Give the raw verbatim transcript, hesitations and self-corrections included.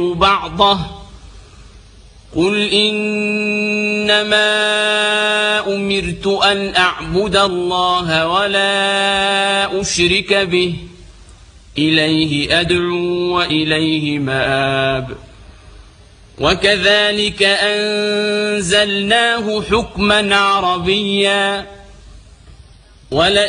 بعضه قل إنما أمرت أن أعبد الله ولا أشرك به إليه أدعو وإليه مآب وكذلك أنزلناه حكما عربيا